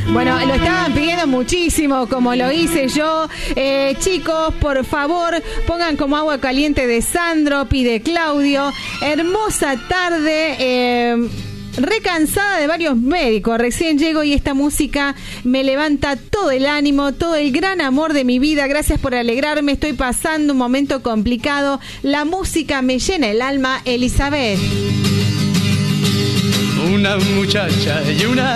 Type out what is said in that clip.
Bueno, lo estaban pidiendo muchísimo, como lo hice yo. Chicos, por favor, pongan como agua caliente de Sandro, pide Claudio. Hermosa tarde. Recansada de varios médicos, recién llego y esta música me levanta todo el ánimo, todo el gran amor de mi vida. Gracias por alegrarme, estoy pasando un momento complicado. La música me llena el alma. Elizabeth. Una muchacha y una